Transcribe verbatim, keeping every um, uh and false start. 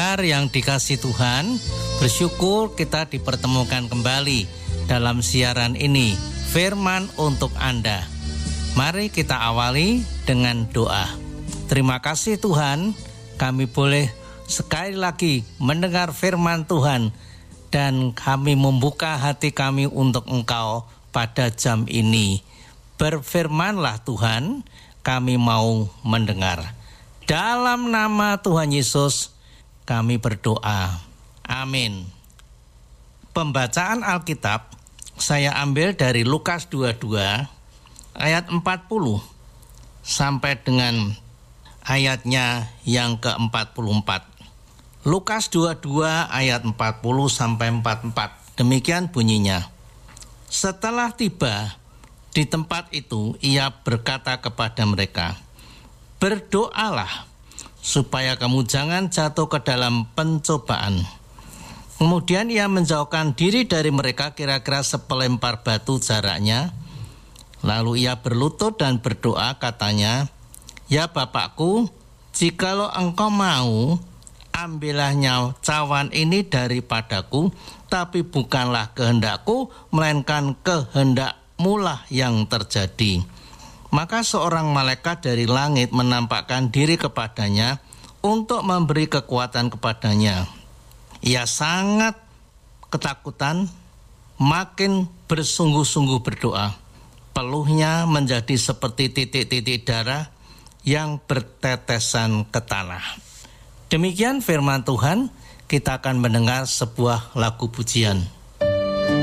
pendengar yang dikasihi Tuhan, bersyukur kita dipertemukan kembali dalam siaran ini, Firman untuk Anda. Mari kita awali dengan doa. Terima kasih Tuhan, kami boleh sekali lagi mendengar firman Tuhan, dan kami membuka hati kami untuk Engkau pada jam ini. Berfirmanlah Tuhan, kami mau mendengar. Dalam nama Tuhan Yesus kami berdoa. Amin. Pembacaan Alkitab saya ambil dari Lukas dua puluh dua ayat empat puluh sampai dengan ayatnya yang ke empat puluh empat. Lukas dua puluh dua ayat empat puluh sampai empat puluh empat. Demikian bunyinya. Setelah tiba di tempat itu, ia berkata kepada mereka, "Berdoalah supaya kamu jangan jatuh ke dalam pencobaan." Kemudian ia menjauhkan diri dari mereka kira-kira sepelempar batu jaraknya. Lalu ia berlutut dan berdoa, katanya, "Ya Bapakku, jikalau engkau mau, ambillah cawan ini daripadaku, tapi bukanlah kehendakku, melainkan kehendak-Mu lah yang terjadi." Maka seorang malaikat dari langit menampakkan diri kepadanya untuk memberi kekuatan kepadanya. Ia sangat ketakutan, makin bersungguh-sungguh berdoa. Peluhnya menjadi seperti titik-titik darah yang bertetesan ke tanah. Demikian firman Tuhan, kita akan mendengar sebuah lagu pujian.